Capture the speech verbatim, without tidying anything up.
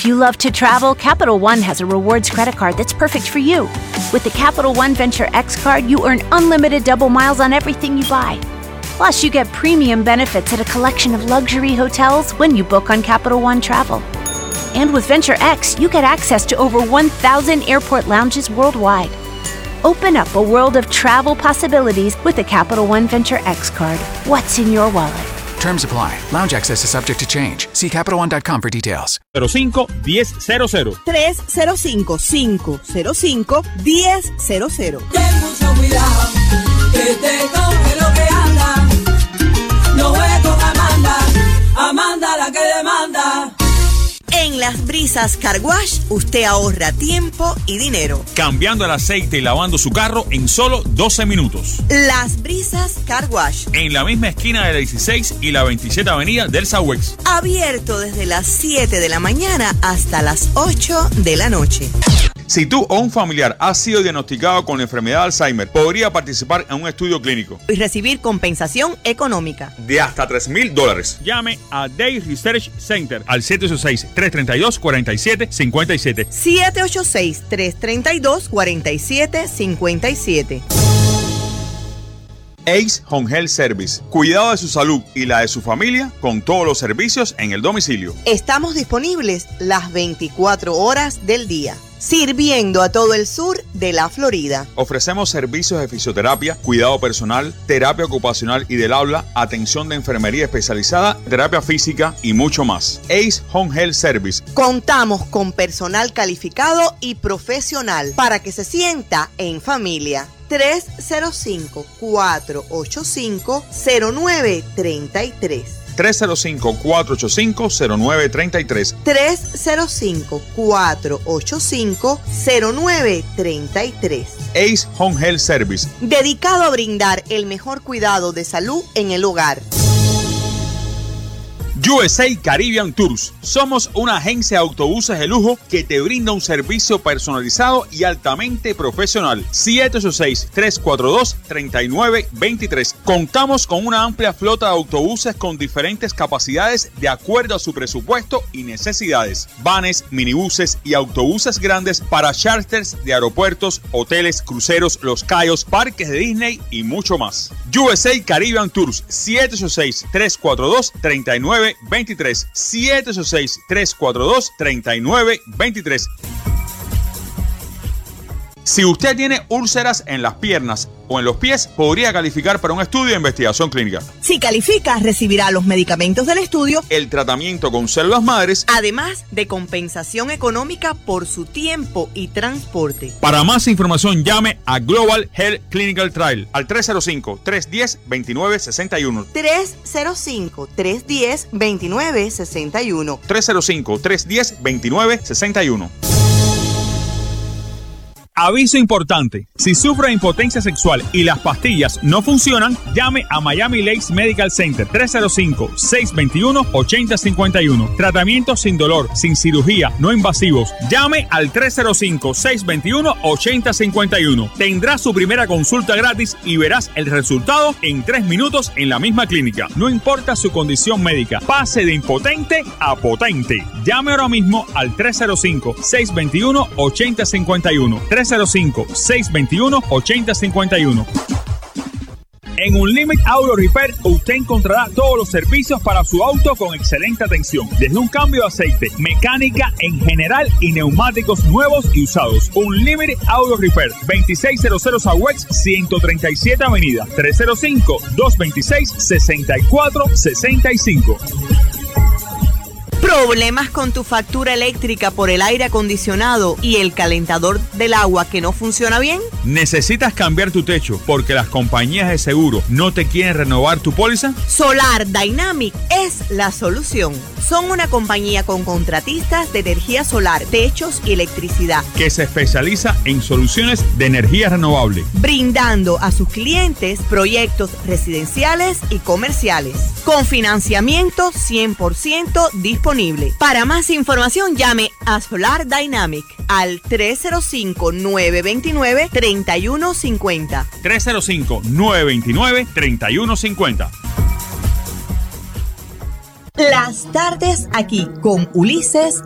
If you love to travel, Capital One has a rewards credit card that's perfect for you. With the Capital One Venture X card, you earn unlimited double miles on everything you buy. Plus, you get premium benefits at a collection of luxury hotels when you book on Capital One Travel. And with Venture X, you get access to over one thousand airport lounges worldwide. Open up a world of travel possibilities with the Capital One Venture X card. What's in your wallet? Terms apply. Lounge access is subject to change. See Capital One dot com for details. cero cinco, diez cero cero. tres cero cinco, cinco cero cinco, diez cero cero. Ten mucho cuidado, que te coge lo que anda. No juegues con Amanda, Amanda la que demanda. En Las Brisas Car Wash, usted ahorra tiempo y dinero. Cambiando el aceite y lavando su carro en solo doce minutos. Las Brisas Car Wash. En la misma esquina de la dieciséis y la veintisiete Avenida del Southwest. Abierto desde las siete de la mañana hasta las ocho de la noche. Si tú o un familiar ha sido diagnosticado con la enfermedad de Alzheimer, podría participar en un estudio clínico y recibir compensación económica de hasta tres mil dólares. Llame a Day Research Center al siete ocho seis, tres tres dos, cuatro siete cinco siete. siete ocho seis, tres tres dos, cuatro siete cinco siete. Ace Home Health Service. Cuidado de su salud y la de su familia con todos los servicios en el domicilio. Estamos disponibles las veinticuatro horas del día, sirviendo a todo el sur de la Florida. Ofrecemos servicios de fisioterapia, cuidado personal, terapia ocupacional y del habla, atención de enfermería especializada, terapia física y mucho más. Ace Home Health Service. Contamos con personal calificado y profesional para que se sienta en familia. tres cero cinco, cuatro ocho cinco, cero nueve tres tres. tres cero cinco, cuatro ocho cinco, cero nueve tres tres. tres cero cinco, cuatro ocho cinco, cero nueve tres tres. Ace Home Health Service. Dedicado a brindar el mejor cuidado de salud en el hogar. U S A Caribbean Tours. Somos una agencia de autobuses de lujo que te brinda un servicio personalizado y altamente profesional. siete ocho seis, tres cuatro dos, tres nueve dos tres. Contamos con una amplia flota de autobuses con diferentes capacidades de acuerdo a su presupuesto y necesidades. Vanes, minibuses y autobuses grandes para charters de aeropuertos, hoteles, cruceros, Los Cayos, parques de Disney y mucho más. U S A Caribbean Tours. siete ocho seis, tres cuatro dos, tres nueve dos tres. siete ocho seis, tres cuatro dos, tres nueve dos tres. Si usted tiene úlceras en las piernas o en los pies, podría calificar para un estudio de investigación clínica. Si califica, recibirá los medicamentos del estudio, el tratamiento con células madres, además de compensación económica por su tiempo y transporte. Para más información, llame a Global Health Clinical Trial al tres cero cinco, tres uno cero, dos nueve seis uno. tres cero cinco, tres uno cero, dos nueve seis uno. tres cero cinco, tres uno cero, dos nueve seis uno. Aviso importante, si sufre de impotencia sexual y las pastillas no funcionan, llame a Miami Lakes Medical Center tres cero cinco, seis dos uno, ocho cero cinco uno. Tratamientos sin dolor, sin cirugía, no invasivos. Llame al tres cero cinco, seis dos uno, ocho cero cinco uno. Tendrá su primera consulta gratis y verás el resultado en tres minutos en la misma clínica. No importa su condición médica, pase de impotente a potente. Llame ahora mismo al tres cero cinco, seis dos uno, ocho cero cinco uno. tres cero cinco, seis dos uno, ocho cero cinco uno. En Unlimited Auto Repair usted encontrará todos los servicios para su auto con excelente atención, desde un cambio de aceite, mecánica en general y neumáticos nuevos y usados. Unlimited Auto Repair, veintiséis cero cero Southwest ciento treinta y siete Avenida, tres cero cinco, dos dos seis, seis cuatro seis cinco. ¿Problemas con tu factura eléctrica por el aire acondicionado y el calentador del agua que no funciona bien? ¿Necesitas cambiar tu techo porque las compañías de seguro no te quieren renovar tu póliza? Solar Dynamic es la solución. Son una compañía con contratistas de energía solar, techos y electricidad, que se especializa en soluciones de energía renovable, brindando a sus clientes proyectos residenciales y comerciales, con financiamiento cien por ciento disponible. Para más información, llame a Solar Dynamic al tres cero cinco, nueve dos nueve, tres uno cinco cero. tres cero cinco, nueve dos nueve, tres uno cinco cero. Las tardes aquí con Ulises